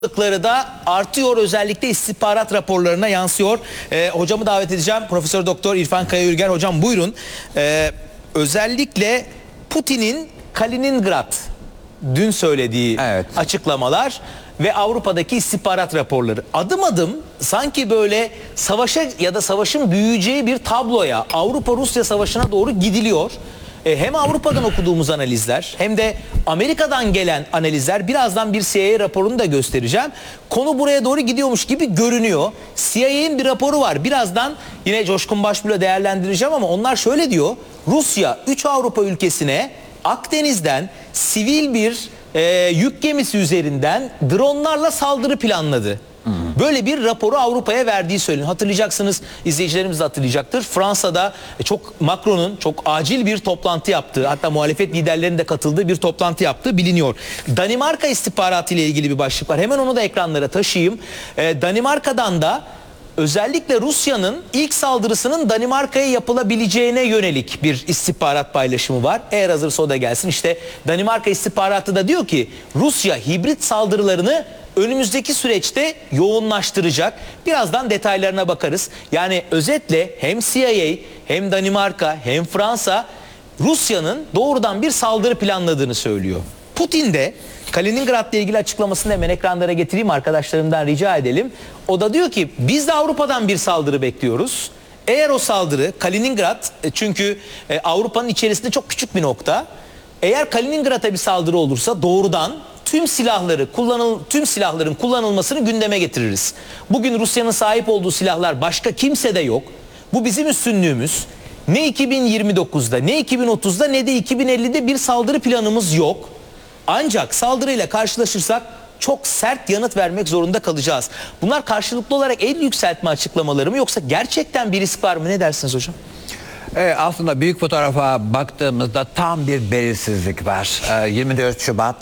da artıyor, özellikle istihbarat raporlarına yansıyor. Hocamı davet edeceğim. Profesör Doktor İrfan Kaya Ürger. Hocam buyurun. Özellikle Putin'in Kaliningrad dün söylediği açıklamalar ve Avrupa'daki istihbarat raporları adım adım sanki böyle savaşa ya da savaşın büyüyeceği bir tabloya, Avrupa-Rusya savaşına doğru gidiliyor. Hem Avrupa'dan okuduğumuz analizler hem de Amerika'dan gelen analizler, birazdan bir CIA raporunu da göstereceğim. Konu buraya doğru gidiyormuş gibi görünüyor. CIA'nin bir raporu var. Birazdan yine Coşkun Başbuğ'la değerlendireceğim ama onlar şöyle diyor. Rusya 3 Avrupa ülkesine Akdeniz'den sivil bir yük gemisi üzerinden dronlarla saldırı planladı. Böyle bir raporu Avrupa'ya verdiği söyleniyor. Hatırlayacaksınız, izleyicilerimiz de hatırlayacaktır. Fransa'da Macron'un çok acil bir toplantı yaptığı, hatta muhalefet liderlerinin de katıldığı bir toplantı yaptığı biliniyor. Danimarka istihbaratı ile ilgili bir başlık var. Hemen onu da ekranlara taşıyayım. Danimarka'dan da özellikle Rusya'nın ilk saldırısının Danimarka'ya yapılabileceğine yönelik bir istihbarat paylaşımı var. Eğer hazırsa o da gelsin. İşte Danimarka istihbaratı da diyor ki Rusya hibrit saldırılarını önümüzdeki süreçte yoğunlaştıracak. Birazdan detaylarına bakarız. Yani özetle hem CIA hem Danimarka hem Fransa Rusya'nın doğrudan bir saldırı planladığını söylüyor. Putin de Kaliningrad'la ilgili açıklamasını hemen ekranlara getireyim, arkadaşlarımdan rica edelim. O da diyor ki biz de Avrupa'dan bir saldırı bekliyoruz. Eğer o saldırı Kaliningrad, çünkü Avrupa'nın içerisinde çok küçük bir nokta. Eğer Kaliningrad'a bir saldırı olursa doğrudan tüm silahların kullanılmasını gündeme getiririz. Bugün Rusya'nın sahip olduğu silahlar başka kimsede yok. Bu bizim üstünlüğümüz. Ne 2029'da, ne 2030'da, ne de 2050'de bir saldırı planımız yok. Ancak saldırıyla karşılaşırsak çok sert yanıt vermek zorunda kalacağız. Bunlar karşılıklı olarak el yükseltme açıklamaları mı, yoksa gerçekten bir risk var mı? Ne dersiniz hocam? Aslında büyük fotoğrafa baktığımızda tam bir belirsizlik var. 24 Şubat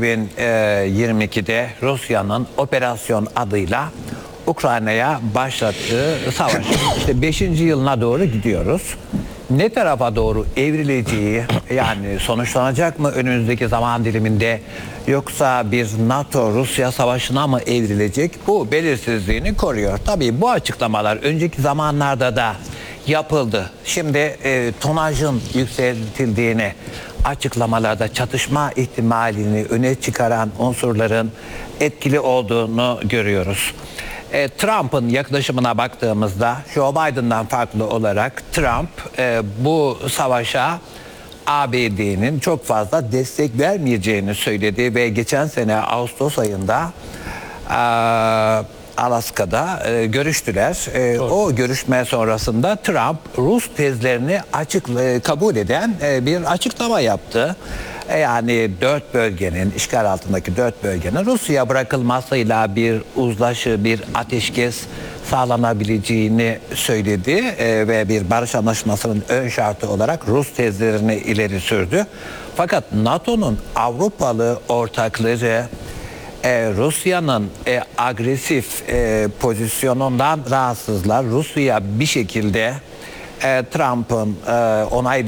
2022'de Rusya'nın operasyon adıyla Ukrayna'ya başlattığı savaş. İşte 5. yılına doğru gidiyoruz. Ne tarafa doğru evrileceği, yani sonuçlanacak mı önümüzdeki zaman diliminde, yoksa bir NATO-Rusya savaşına mı evrilecek, bu belirsizliğini koruyor. Tabii bu açıklamalar önceki zamanlarda da yapıldı. Şimdi tonajın yükseltildiğini, açıklamalarda çatışma ihtimalini öne çıkaran unsurların etkili olduğunu görüyoruz. Trump'ın yaklaşımına baktığımızda Joe Biden'dan farklı olarak Trump bu savaşa ABD'nin çok fazla destek vermeyeceğini söyledi ve geçen sene Ağustos ayında Alaska'da görüştüler. O görüşme sonrasında Trump Rus tezlerini kabul eden bir açıklama yaptı. Yani 4 bölgenin, işgal altındaki 4 bölgenin Rusya'ya bırakılmasıyla bir uzlaşı, bir ateşkes sağlanabileceğini söyledi ve bir barış anlaşmasının ön şartı olarak Rus tezlerini ileri sürdü. Fakat NATO'nun Avrupalı ortakları Rusya'nın agresif pozisyonundan rahatsızlar. Rusya bir şekilde Trump'ın onay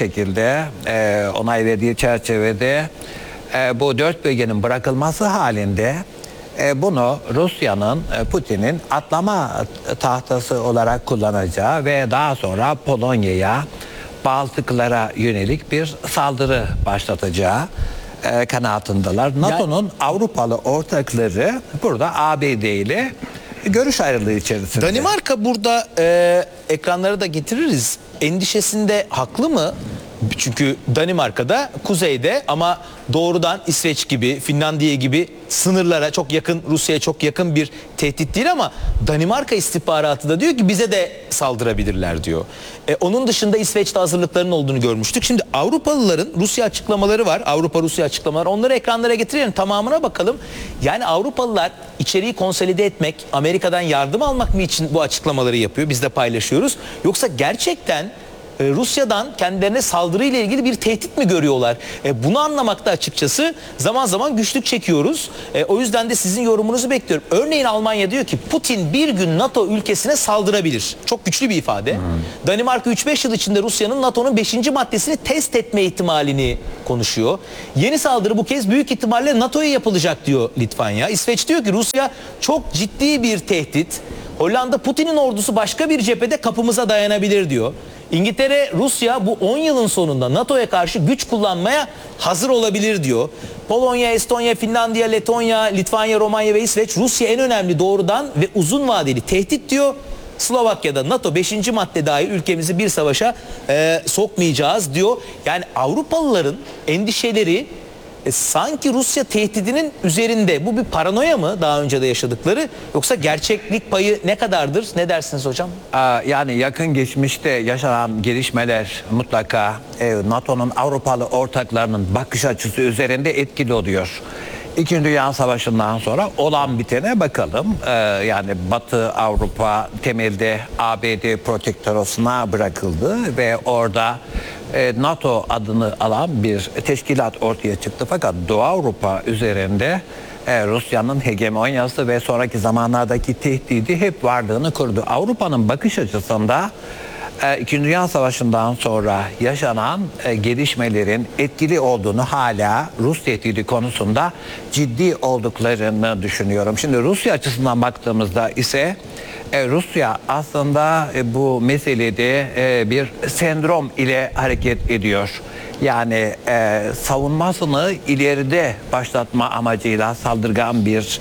verdiği çerçevede bu 4 bölgenin bırakılması halinde bunu Rusya'nın, Putin'in atlama tahtası olarak kullanacağı ve daha sonra Polonya'ya, Baltıklara yönelik bir saldırı başlatacağı kanaatindeler. NATO'nun Avrupalı ortakları burada ABD ile görüş ayrılığı içerisinde. Danimarka burada ekranlara da getiririz. Endişesinde haklı mı? Çünkü Danimarka'da kuzeyde ama doğrudan İsveç gibi, Finlandiya gibi sınırlara çok yakın, Rusya'ya çok yakın bir tehdit değil, ama Danimarka istihbaratı da diyor ki bize de saldırabilirler diyor. Onun dışında İsveç'te hazırlıklarının olduğunu görmüştük. Şimdi Avrupalıların Rusya açıklamaları var. Avrupa-Rusya açıklamaları. Onları ekranlara getirelim. Tamamına bakalım. Yani Avrupalılar içeriği konsolide etmek, Amerika'dan yardım almak mı için bu açıklamaları yapıyor? Biz de paylaşıyoruz. Yoksa gerçekten Rusya'dan kendilerine saldırı ile ilgili bir tehdit mi görüyorlar? Bunu anlamakta açıkçası zaman zaman güçlük çekiyoruz. O yüzden de sizin yorumunuzu bekliyorum. Örneğin Almanya diyor ki Putin bir gün NATO ülkesine saldırabilir. Çok güçlü bir ifade. Danimarka 3-5 yıl içinde Rusya'nın NATO'nun 5. maddesini test etme ihtimalini konuşuyor. Yeni saldırı bu kez büyük ihtimalle NATO'ya yapılacak diyor Litvanya. İsveç diyor ki Rusya çok ciddi bir tehdit. Hollanda Putin'in ordusu başka bir cephede kapımıza dayanabilir diyor. İngiltere, Rusya bu 10 yılın sonunda NATO'ya karşı güç kullanmaya hazır olabilir diyor. Polonya, Estonya, Finlandiya, Letonya, Litvanya, Romanya ve İsveç Rusya en önemli doğrudan ve uzun vadeli tehdit diyor. Slovakya'da NATO 5. madde dahil ülkemizi bir savaşa sokmayacağız diyor. Yani Avrupalıların endişeleri sanki Rusya tehdidinin üzerinde. Bu bir paranoya mı daha önce de yaşadıkları, yoksa gerçeklik payı ne kadardır? Ne dersiniz hocam? Yani yakın geçmişte yaşanan gelişmeler mutlaka NATO'nun Avrupalı ortaklarının bakış açısı üzerinde etkili oluyor. İkinci Dünya Savaşı'ndan sonra olan bitene bakalım. Yani Batı Avrupa temelde ABD protektorasına bırakıldı ve orada NATO adını alan bir teşkilat ortaya çıktı. Fakat Doğu Avrupa üzerinde Rusya'nın hegemonyası ve sonraki zamanlardaki tehdidi hep varlığını kurdu. Avrupa'nın bakış açısında İkinci Dünya Savaşı'ndan sonra yaşanan gelişmelerin etkili olduğunu, hala Rus tehdidi konusunda ciddi olduklarını düşünüyorum. Şimdi Rusya açısından baktığımızda ise Rusya aslında bu meselede bir sendrom ile hareket ediyor. Yani savunmasını ileride başlatma amacıyla saldırgan bir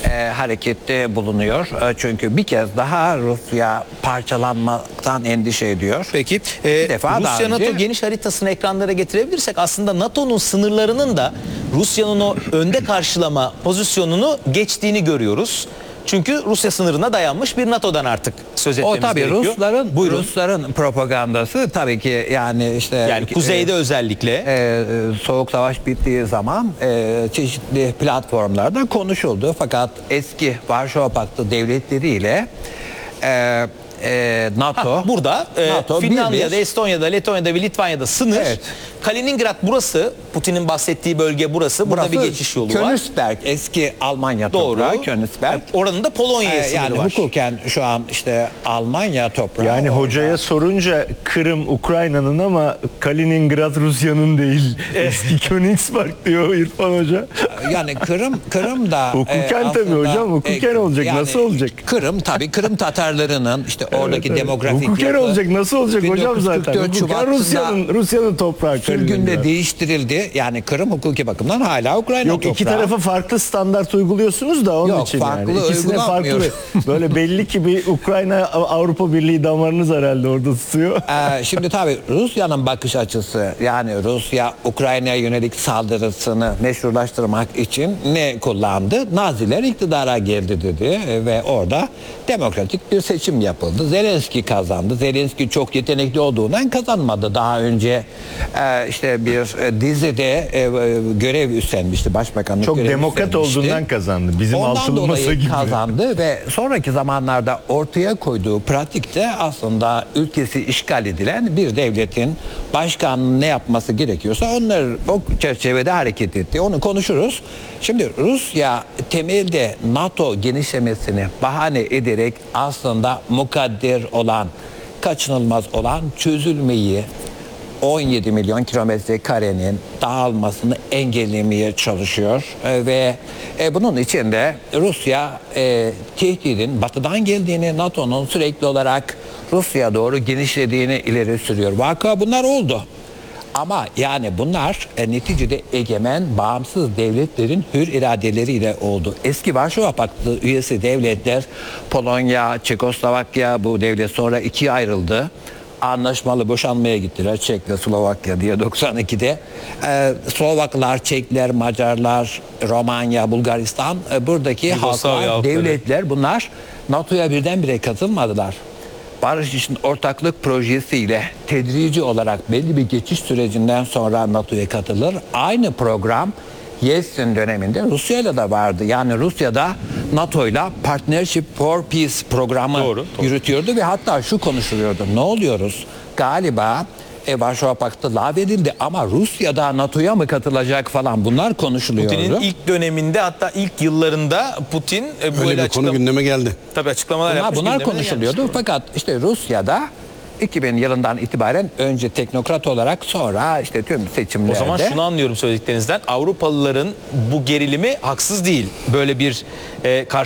harekette bulunuyor. Çünkü bir kez daha Rusya parçalanmaktan endişe ediyor. Peki defa Rusya önce... NATO geniş haritasını ekranlara getirebilirsek aslında NATO'nun sınırlarının da Rusya'nın o önde karşılama pozisyonunu geçtiğini görüyoruz. Çünkü Rusya sınırına dayanmış bir NATO'dan artık söz etmemiz gerekiyor. O tabii Rusların propagandası tabii ki, yani işte yani kuzeyde özellikle Soğuk Savaş bittiği zaman çeşitli platformlarda konuşuldu. Fakat eski Varşova Paktı devletleriyle NATO burada NATO Finlandiya'da, Estonya'da, Letonya'da ve Litvanya'da sınır. Evet. Kaliningrad burası. Putin'in bahsettiği bölge burası. Burada bir geçiş yolu var. Königsberg, eski Almanya toprağı Königsberg. Oranın da Polonya'ya sınırı yani var. hukuken şu an işte Almanya toprağı. Yani hocaya sorunca Kırım Ukrayna'nın ama Kaliningrad Rusya'nın değil. Eski Königsberg diyor İrfan Hoca. Yani Kırım da hukuken tabii hocam, hukuken olacak. Yani nasıl olacak? Kırım Tatarlarının işte oradaki demografik hukuken yapı, olacak, nasıl olacak hocam zaten? 1944 Hukuken Rusya'nın toprağı. Sürgünde değiştirildi. Yani Kırım hukuki bakımdan hala Ukrayna toprağı. İki tarafa farklı standart uyguluyorsunuz da onun için farklı yani. İkisine farklı. Böyle belli ki bir Ukrayna Avrupa Birliği damarınız herhalde orada tutuyor. Şimdi tabii Rusya'nın bakış açısı, yani Rusya Ukrayna'ya yönelik saldırısını meşrulaştırmak için ne kullandı? Naziler iktidara geldi dedi ve orada demokratik bir seçim yapıldı. Zelenski kazandı. Zelenski çok yetenekli olduğundan kazanmadı. Daha önce işte bir dizide görev üstlenmişti. Başbakanlık çok görevi demokrat üstlenmişti. olduğundan kazandı. Bizim altılı masa gibi. Kazandı ve sonraki zamanlarda ortaya koyduğu pratikte aslında ülkesi işgal edilen bir devletin başkanının ne yapması gerekiyorsa onlar o çerçevede hareket etti. Onu konuşuruz. Şimdi Rusya temelde NATO genişlemesini bahane ederek aslında mukadder olan, kaçınılmaz olan çözülmeyi, 17 milyon kilometre karenin dağılmasını engellemeye çalışıyor ve bunun için de Rusya tehdidin batıdan geldiğini, NATO'nun sürekli olarak Rusya'ya doğru genişlediğini ileri sürüyor. Vaka bunlar oldu. Ama yani bunlar neticede egemen, bağımsız devletlerin hür iradeleriyle oldu. Eski Varşova Paktı üyesi devletler, Polonya, Çekoslovakya, bu devlet sonra ikiye ayrıldı. Anlaşmalı boşanmaya gittiler. Çek'le Slovakya diye 92'de. Slovaklar, Çekler, Macarlar, Romanya, Bulgaristan, buradaki halklar, devletler, bunlar NATO'ya birdenbire katılmadılar. Barış için ortaklık projesiyle tedrici olarak belli bir geçiş sürecinden sonra NATO'ya katılır. Aynı program Yeltsin döneminde Rusya'yla da vardı. Yani Rusya'da NATO'yla Partnership for Peace programı yürütüyordu ve hatta şu konuşuluyordu. Ne oluyoruz? galiba Varşova Paktı lağvedildi ama Rusya da NATO'ya mı katılacak falan, bunlar konuşuluyordu. Putin'in ilk döneminde, hatta ilk yıllarında Putin Öyle bir konu gündeme geldi. Tabii açıklamalar yapmış. Bunlar gündemine konuşuluyordu. gelmiş. Fakat işte Rusya'da 2000 yılından itibaren önce teknokrat olarak, sonra işte tüm seçimlerde. O zaman şunu anlıyorum söylediklerinizden. Avrupalıların bu gerilimi haksız değil. Böyle bir